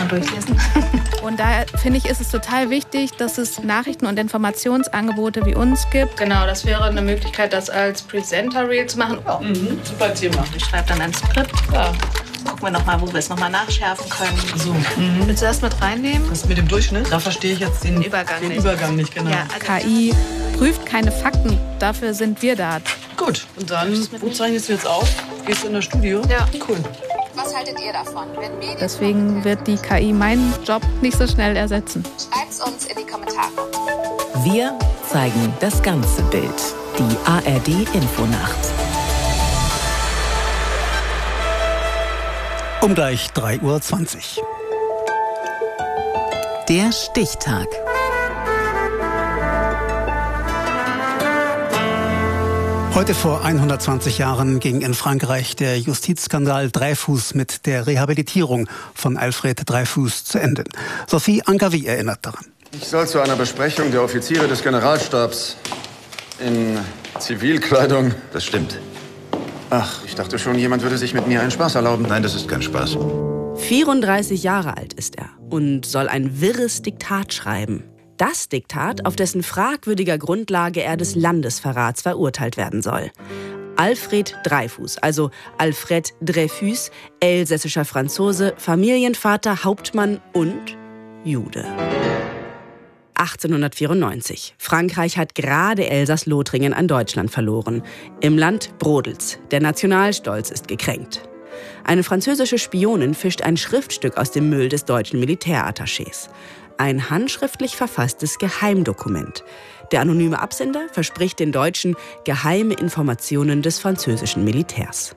durchlesen. Und daher finde ich, ist es total wichtig, dass es Nachrichten- und Informationsangebote wie uns gibt. Genau, das wäre eine Möglichkeit, das als Presenter-Reel zu machen. Ja. Super Thema. Ich schreibe dann ein Skript. Ja. Gucken wir nochmal, wo wir es nochmal nachschärfen können. So. Willst du das mit reinnehmen? Das mit dem Durchschnitt, da verstehe ich jetzt den Übergang nicht. Genau. Ja, KI prüft keine Fakten, dafür sind wir da. Gut, und dann, wo zeichnest du jetzt auf? Gehst du in das Studio? Ja. Cool. Was haltet ihr davon? Wenn Medien Deswegen wird die KI meinen Job nicht so schnell ersetzen. Schreibt's uns in die Kommentare. Wir zeigen das ganze Bild. Die ARD-Infonacht. Um gleich 3:20 Uhr. Der Stichtag. Heute vor 120 Jahren ging in Frankreich der Justizskandal Dreyfus mit der Rehabilitierung von Alfred Dreyfus zu Ende. Sophie Angavi erinnert daran. Ich soll zu einer Besprechung der Offiziere des Generalstabs in Zivilkleidung. Das stimmt. Ach, ich dachte schon, jemand würde sich mit mir einen Spaß erlauben. Nein, das ist kein Spaß. 34 Jahre alt ist er und soll ein wirres Diktat schreiben. Das Diktat, auf dessen fragwürdiger Grundlage er des Landesverrats verurteilt werden soll. Alfred Dreyfus, also Alfred Dreyfus, elsässischer Franzose, Familienvater, Hauptmann und Jude. 1894. Frankreich hat gerade Elsass-Lothringen an Deutschland verloren. Im Land brodelt's. Der Nationalstolz ist gekränkt. Eine französische Spionin fischt ein Schriftstück aus dem Müll des deutschen Militärattachés. Ein handschriftlich verfasstes Geheimdokument. Der anonyme Absender verspricht den Deutschen geheime Informationen des französischen Militärs.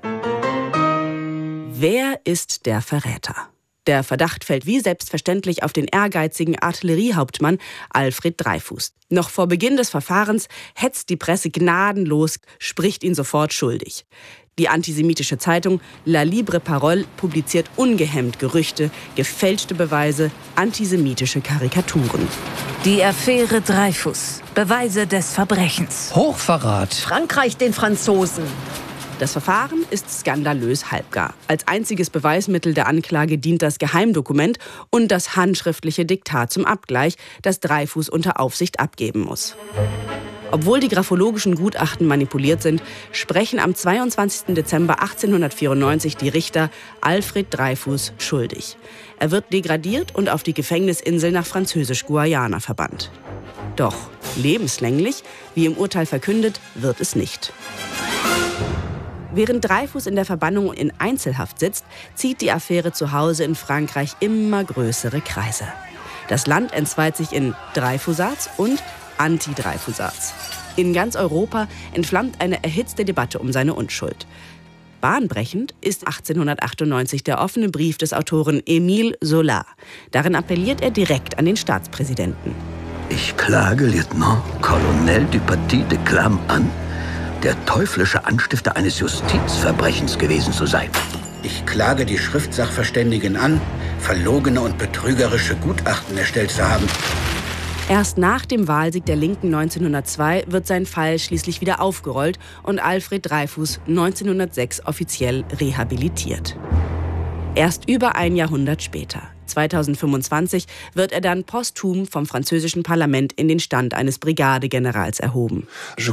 Wer ist der Verräter? Der Verdacht fällt wie selbstverständlich auf den ehrgeizigen Artilleriehauptmann Alfred Dreyfus. Noch vor Beginn des Verfahrens hetzt die Presse gnadenlos, spricht ihn sofort schuldig. Die antisemitische Zeitung La Libre Parole publiziert ungehemmt Gerüchte, gefälschte Beweise, antisemitische Karikaturen. Die Affäre Dreyfus. Beweise des Verbrechens. Hochverrat. Frankreich den Franzosen. Das Verfahren ist skandalös halbgar. Als einziges Beweismittel der Anklage dient das Geheimdokument und das handschriftliche Diktat zum Abgleich, das Dreyfus unter Aufsicht abgeben muss. Obwohl die graphologischen Gutachten manipuliert sind, sprechen am 22. Dezember 1894 die Richter Alfred Dreyfus schuldig. Er wird degradiert und auf die Gefängnisinsel nach Französisch-Guayana verbannt. Doch lebenslänglich, wie im Urteil verkündet, wird es nicht. Während Dreyfus in der Verbannung in Einzelhaft sitzt, zieht die Affäre zu Hause in Frankreich immer größere Kreise. Das Land entzweit sich in Dreyfusards und Anti-Dreyfusards. In ganz Europa entflammt eine erhitzte Debatte um seine Unschuld. Bahnbrechend ist 1898 der offene Brief des Autoren Émile Zola. Darin appelliert er direkt an den Staatspräsidenten. Ich klage Lieutenant Colonel du Paty de Clam an, der teuflische Anstifter eines Justizverbrechens gewesen zu sein. Ich klage die Schriftsachverständigen an, verlogene und betrügerische Gutachten erstellt zu haben. Erst nach dem Wahlsieg der Linken 1902 wird sein Fall schließlich wieder aufgerollt und Alfred Dreyfus 1906 offiziell rehabilitiert. Erst über ein Jahrhundert später, 2025, wird er dann posthum vom französischen Parlament in den Stand eines Brigadegenerals erhoben. Ich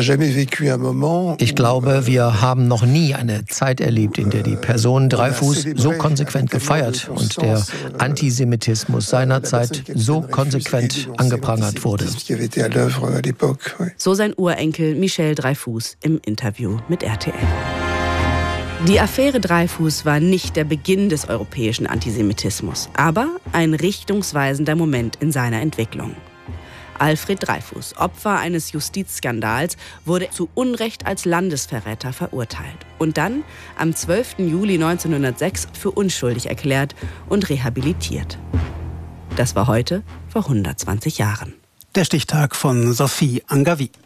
glaube, wir haben noch nie eine Zeit erlebt, in der die Person Dreyfus so konsequent gefeiert und der Antisemitismus seinerzeit so konsequent angeprangert wurde. So sein Urenkel Michel Dreyfus im Interview mit RTL. Die Affäre Dreyfus war nicht der Beginn des europäischen Antisemitismus, aber ein richtungsweisender Moment in seiner Entwicklung. Alfred Dreyfus, Opfer eines Justizskandals, wurde zu Unrecht als Landesverräter verurteilt und dann am 12. Juli 1906 für unschuldig erklärt und rehabilitiert. Das war heute vor 120 Jahren. Der Stichtag von Sophie Angavi.